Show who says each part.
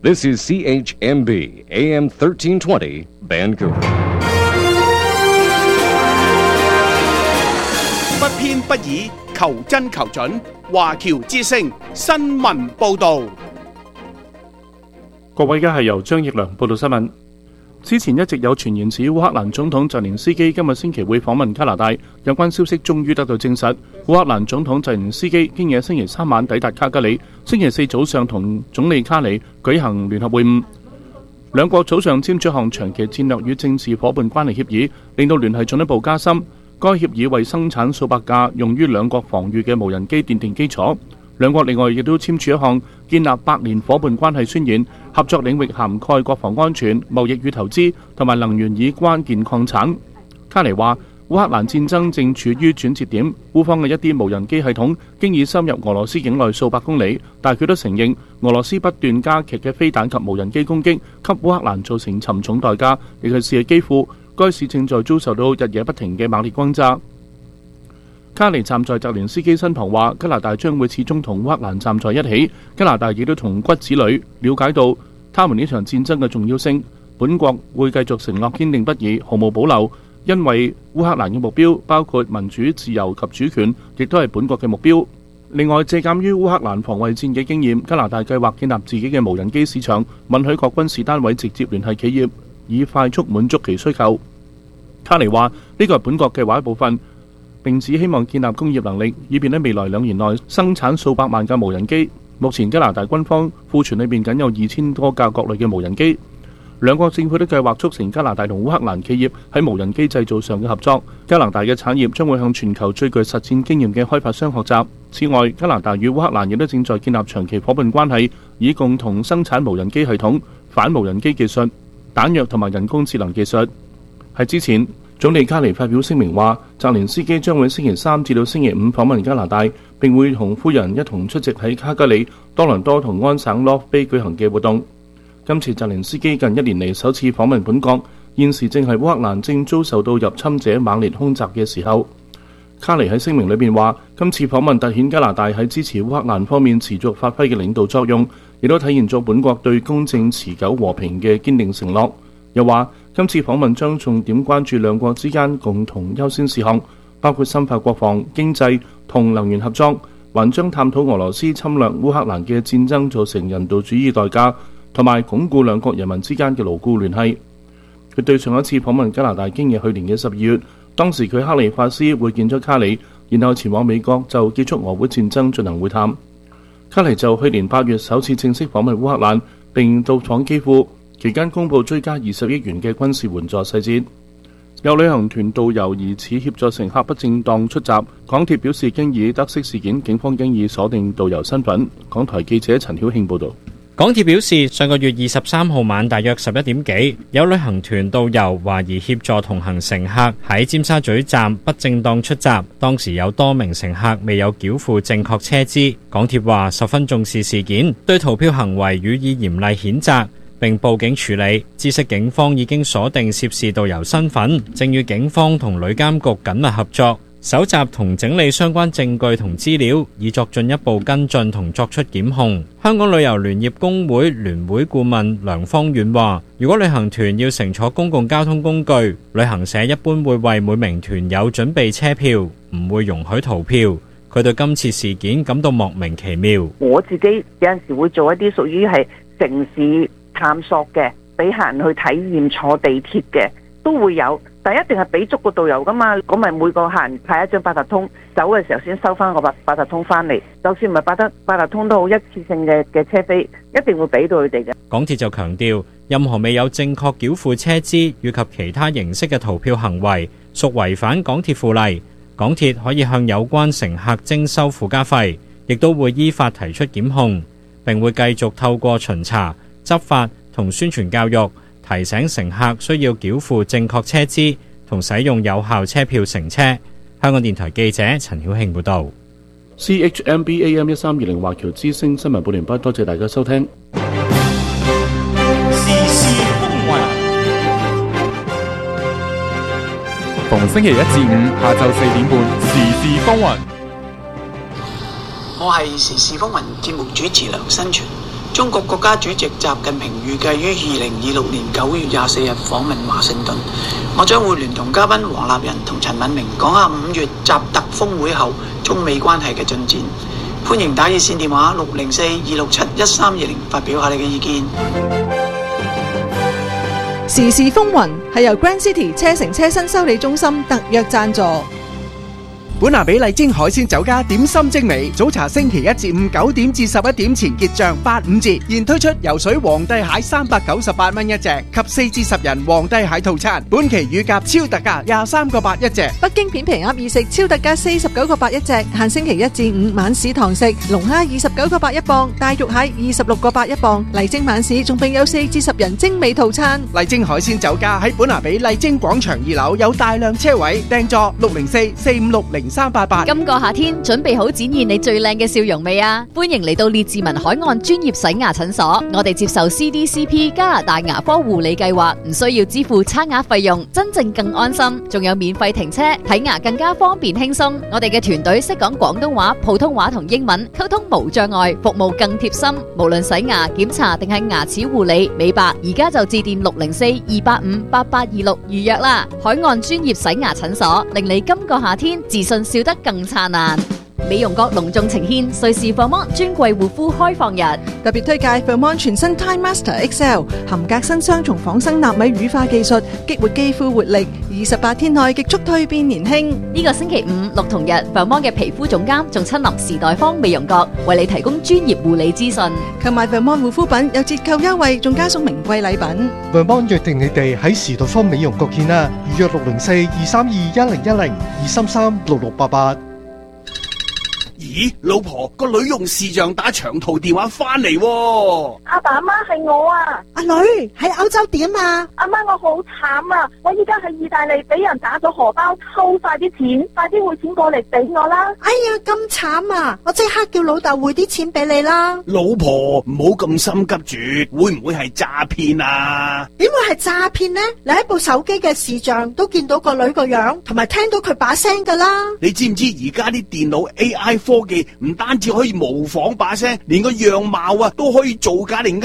Speaker 1: This is CHMB AM 1320 Vancouver。
Speaker 2: 不偏不倚，求真求準。華僑之聲新聞報導。
Speaker 3: 各位，而家係由張奕良報道新聞。之前一直有傳言指烏克蘭總統澤連斯基今日星期會訪問加拿大，有關消息終於得到證實。烏克蘭總統澤連斯基經夜星期三晚抵達卡加里，星期四早上同總理卡里舉行聯合會晤。兩國早上簽署一項長期戰略與政治夥伴關係協議，令到聯繫進一步加深。該協議為生產數百架用於兩國防禦嘅無人機奠定基礎。兩國另外亦都簽署一項建立百年夥伴關係宣言，合作領域涵蓋國防安全、貿易與投資同埋能源以關鍵礦產。卡尼話，烏克蘭戰爭正處於轉折點，烏方嘅一啲無人機系統經已深入俄羅斯境內數百公里，但佢都承認俄羅斯不斷加劇嘅飛彈及無人機攻擊，給烏克蘭造成沉重代價，尤其是基輔，該市正在遭受到日夜不停嘅猛烈轟炸。卡尼站在澤連斯基身旁話，加拿大將會始終同烏克蘭站在一起。加拿大亦都同骨子裏了解到他們呢場戰爭嘅重要性。本國會繼續承諾堅定不移，毫無保留，因為烏克蘭嘅目標包括民主、自由及主權，亦都係本國嘅目標。另外，借鑑於烏克蘭防衛戰嘅經驗，加拿大計劃建立自己嘅無人機市場，允許各軍事單位直接聯繫企業，以快速滿足其需求。卡尼話，呢個係本國計劃一部分，並只希望建立工業能力，以便喺未來2年內生產數百萬架無人機。目前加拿大軍方庫存裏面僅有2000多架各類嘅無人機。兩國政府都計劃促成加拿大同烏克蘭企業喺無人機製造上嘅合作。加拿大嘅產業將會向全球最具實戰經驗嘅開發商學習。此外，加拿大與烏克蘭亦都正在建立長期夥伴關係，以共同生產無人機系統、反無人機技術、彈藥同埋人工智能技術。喺之前，總理卡尼發表聲明話，澤連斯基將會星期三至到星期五訪問加拿大，並會同夫人一同出席喺卡加里、多倫多同安省洛菲舉行嘅活動。今次澤連斯基近1年嚟首次訪問本國，現時正係烏克蘭正遭受到入侵者猛烈空襲嘅時候。卡尼喺聲明裏邊話，今次訪問凸顯加拿大喺支持烏克蘭方面持續發揮嘅領導作用，亦都體現咗本國對公正持久和平嘅堅定承諾。又話，今次訪問將重點關注兩國之間共同優先事項，包括深化國防、經濟同能源合作，還將探討俄羅斯侵略烏克蘭嘅戰爭造成人道主義代價，同埋鞏固兩國人民之間嘅牢固聯繫。佢對上一次訪問加拿大經已去年嘅12月，當時佢克里法斯會見咗卡里，然後前往美國就結束俄烏戰爭進行會談。卡里就去年8月首次正式訪問烏克蘭，並到訪基輔，期間公布追加20億元嘅軍事援助細節。有旅行團導遊疑似協助乘客不正當出閘，港鐵表示經已得悉事件，警方經已鎖定導遊身份。港台記者陳曉慶報導。
Speaker 4: 港鐵表示，上個月23號晚大約11點幾，有旅行團導遊懷疑協助同行乘客喺尖沙咀站不正當出閘，當時有多名乘客未有繳付正確車資。港鐵話十分重視事件，對逃票行為予以嚴厲譴責，並報警處理。知悉警方已經鎖定涉事導遊身份，正與警方同旅監局緊密合作，搜集同整理相關證據同資料，以作進一步跟進同作出檢控。香港旅遊聯業工會聯會顧問梁芳遠話，如果旅行團要乘坐公共交通工具，旅行社一般會為每名團友準備車票，唔會容許逃票。佢對今次事件感到莫名其妙。
Speaker 5: 我自己有陣時會做一啲屬於係城市探索嘅，俾客人去體驗坐地鐵嘅，都會有。但一定係俾足個導遊噶嘛，咁咪每個客人派一張八達通，走嘅時候先收翻個八達通翻嚟。就算唔係八達通都好，一次性嘅車飛一定會俾到佢哋嘅。
Speaker 4: 港鐵就強調，任何未有正確繳付車資以及其他形式嘅逃票行為，屬違反港鐵附例。港鐵可以向有關乘客徵收附加費，亦都會依法提出檢控，並會繼續透過巡查、執法同宣傳教育，提醒乘客需要繳付正確車資同使用有效車票乘車。香港電台記者陳曉慶報導。
Speaker 3: CHMB AM 1320華僑之聲新聞報完畢，多謝大家收聽。
Speaker 2: 時事風雲，
Speaker 6: 逢星期1至5下晝4點半，時事風雲。
Speaker 7: 我係時事風雲節目主持梁新全。 中國國家主席習近平預計於2026年9月24日訪問華盛頓，我將會聯同嘉賓黃立仁同陳敏明講下5月習特峰會後中美關係嘅進展。歡迎打熱線電話604-267-1320發表下你嘅意見。
Speaker 8: 時事風雲係由 Grand City 車乘車新修理中心特約贊助。
Speaker 9: 本拿比麗晶海鮮酒家點心精美，早茶星期一至五9點至11點前結賬85折，現推出游水皇帝蟹398蚊一隻及4至10人皇帝蟹套餐，本期乳鴿超特價23個8一隻，
Speaker 8: 北京片皮鴨意食超特價49個8一隻，限星期一至五晚市堂食，龍蝦29個8一磅，大肉蟹26個8一磅，麗晶晚市仲並有4至10人精美套餐。
Speaker 9: 麗晶海鮮酒家喺本拿比麗晶廣場2樓有大量車位，訂座604-456-0388。
Speaker 10: 今個夏天準備好展現你最靚嘅笑容未啊？歡迎嚟到列治文海岸專業洗牙診所，我哋接受 CDCP 加拿大牙科護理計劃，唔需要支付刷牙費用，真正更安心，仲有免費停車，睇牙更加方便輕鬆。我哋嘅團隊識講廣東話、普通話同英文，溝通無障礙，服務更貼心。無論洗牙、檢查定係牙齒護理、美白，而家就致電604-285-8826預約啦。海岸專業洗牙診所，令你今個夏天自信笑得更燦爛。美容閣隆重呈獻瑞士 Vermont 專櫃護膚開放日，
Speaker 8: 特別推介 Vermont 全新 Time Master XL 含革新雙重仿生納米乳化技術，激活肌膚活力，28天內極速蛻變年輕。
Speaker 10: 呢個星期五六同日 Vermont 嘅皮膚總監仲親臨時代坊美容閣，為你提供專業護理資訊。
Speaker 8: 購買 Vermont 護膚品有折扣優惠，仲加送名貴禮品。
Speaker 11: Vermont 約定你哋喺時代坊美容閣見啦，預約604-232-1010 233-6688。
Speaker 2: 咦，老婆，個女用視像打長途電話翻嚟喎。
Speaker 12: 阿爸阿媽係我啊。阿女喺歐洲點啊？阿媽我好慘啊！我依家喺意大利俾人打咗荷包，偷晒啲錢，快啲匯錢過嚟俾我啦！哎呀，咁慘啊！我即刻叫老豆匯啲錢俾你啦。
Speaker 2: 老婆唔好咁心急住，會唔會係詐騙啊？
Speaker 12: 點會係詐騙呢？你喺部手機嘅視像都見到個女個樣，同埋聽到佢把聲噶啦。
Speaker 2: 你知唔知而家啲電腦 AI 科技唔單止可以模仿把聲，連個樣貌啊都可以做假定